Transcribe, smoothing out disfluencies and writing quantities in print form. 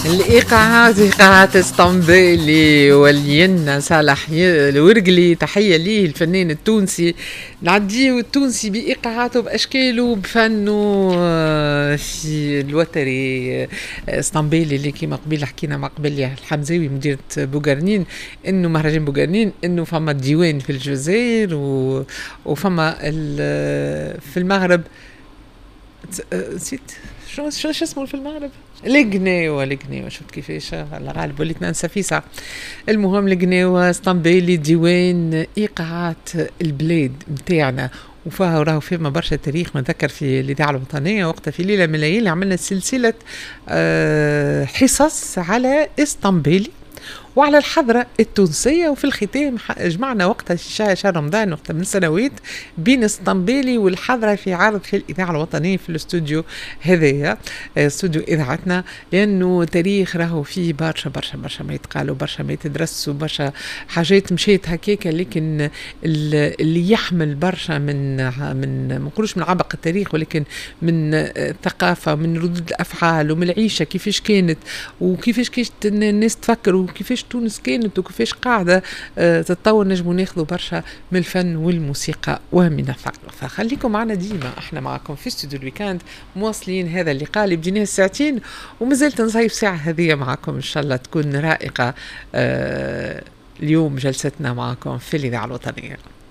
الإيقاعات إيقاعات اسطنبولي والينا صالح الورقلي، تحية ليه الفنان التونسي. نعديه التونسي بإيقاعاته بأشكاله بفنه في الوتري اسطنبولي اللي كيما قبيل حكينا مع قبل الحمزاوي مديرة بوغرنين إنه مهرجان بوغرنين إنه فما ديوان في الجزائر وفما في المغرب. نسيت شو اسمه في المغرب؟ القناوة شفت كيفاش الله غالب وليت ننسى في ساعة. المهم القناوة اسطنبولي ديوان ايقاعات البلاد متاعنا، وفيها راهو فيما برشا تاريخ. نذكر في الإذاعة الوطنية وقتها في ليلة من الليالي عملنا سلسلة حصص على اسطنبولي وعلى الحضرة التونسية، وفي الختام جمعنا وقتها شهر رمضان وقتها من سنوات بين اسطنبولي والحضرة في عرض في الإذاعة الوطنية في الاستوديو هذايا، استوديو إذاعتنا، لأنه تاريخ راهو فيه برشا برشا برشا ما يتقالوا، برشا ما يتدرسوا، برشا حاجات مشيت هكاكا، لكن اللي يحمل برشا من ما نقولوش من عبق التاريخ، ولكن من الثقافة، من ردود الأفعال ومن العيشة كيفاش كانت وكيفاش الناس تفكر وكيفاش تونس كانت وكيفاش قاعدة تتطور. نجموا ناخذوا برشا من الفن والموسيقى ومن الثقافة. خليكم معنا ديما، احنا معكم في استوديو الويكاند مواصلين هذا اللقاء اللي بديناه الساعتين ومازلت نصيف ساعة هذه معكم، ان شاء الله تكون رائقة. اليوم جلستنا معكم في الإذاعة الوطنية.